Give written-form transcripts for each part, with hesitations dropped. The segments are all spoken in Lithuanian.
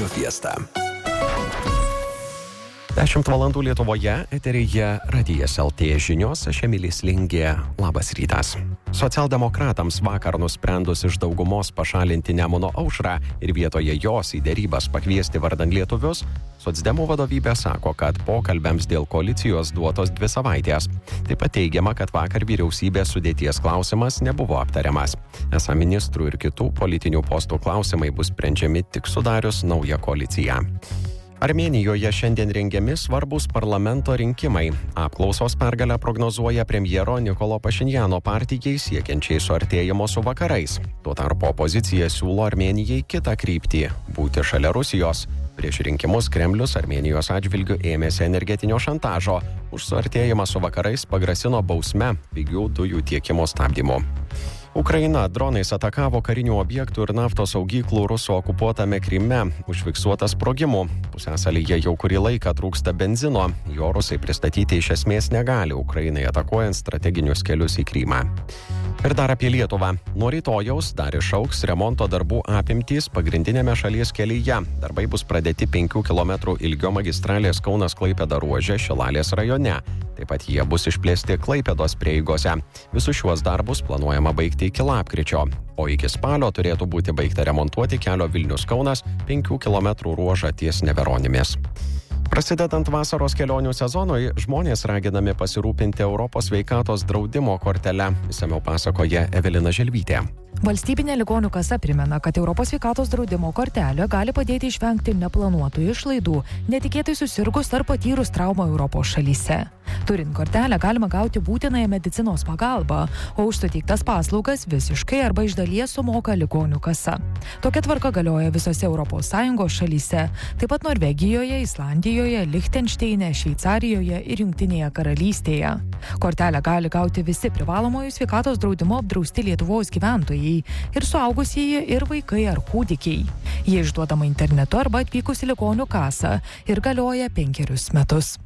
Fiesta. 10 valandų Lietuvoje, eteryje Radijas LT žinios, aš Emilis Lingė. Labas rytas. Socialdemokratams vakar nusprendus iš daugumos pašalinti Nemuno aušrą ir vietoje jos į derybas pakviesti vardan lietuvius, socdemų vadovybė sako, kad pokalbiams dėl koalicijos duotos 2 savaitės. Taip pat teigiama, kad vakar vyriausybės sudėties klausimas nebuvo aptariamas. Esą ministrų ir kitų politinių postų klausimai bus sprendžiami tik sudarius naują koaliciją. Armėnijoje šiandien rengiami svarbus parlamento rinkimai. Apklausos pergalę prognozuoja premjero Nikolo Pašinjano partijai siekiančiai suartėjimo su vakarais. Tuo tarpu opozicija siūlo Armėnijai kitą kryptį – būti šalia Rusijos. Prieš rinkimus Kremlius Armėnijos atžvilgiu ėmėsi energetinio šantažo. Už suartėjimą su vakarais pagrasino bausme pigių dujų tiekimo stabdymu. Ukraina dronais atakavo karinių objektų ir naftos saugyklų Rusų okupuotame Kryme, užfiksuota sprogimų. Pusiasalyje jau kurį laiką trūksta benzino, jo Rusai pristatyti iš esmės negali, Ukrainai atakuojant strateginius kelius į Krymą. Ir dar apie Lietuvą. Nuo rytojaus dar išaugs remonto darbų apimtys pagrindinėme šalies kelyje. Darbai bus pradėti 5 km ilgio magistralės Kaunas-Klaipėda ruože Šilalės rajone. Taip pat jie bus išplėsti Klaipėdos prieigose. Visus šiuos darbus planuojama baigti iki lapkričio, o iki spalio turėtų būti baigta remontuoti kelio Vilnius-Kaunas 5 km ruožą ties Neveronimis. Prasidedant vasaros kelionių sezonui, žmonės raginami pasirūpinti Europos sveikatos draudimo kortele. Išsamiau pasakoja Evelina Želvytė. Valstybinė ligonių kasa primena, kad Europos sveikatos draudimo kortelė gali padėti išvengti neplanuotų išlaidų, netikėtai susirgus ar patyrus traumą Europos šalyse. Turint kortelę galima gauti būtinąją medicinos pagalbą, o už suteiktas paslaugas visiškai arba iš dalies sumoka ligonių kasa. Tokia tvarka galioja visose ES šalyse, taip pat Norvegijoje, Islandijoje, Lichtenšteine, Šveicarijoje ir Jungtinėje karalystėje. Kortelę gali gauti visi privalomojų sveikatos draudimo apdrausti Lietuvos gyventojai ir suaugusieji, ir vaikai ar kūdikiai. Jie išduodama internetu arba atvykus į ligonių kasą ir galioja 5 metus.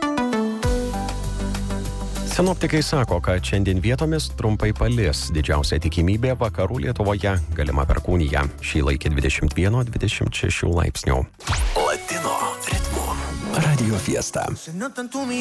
Sinoptikai sako, kad šiandien vietomis trumpai palis. Didžiausia tikimybė vakarų Lietuvoje, galima perkūnija. Šį laikį 21-26 laipsnių. Latino ritmu. Radio Fiesta.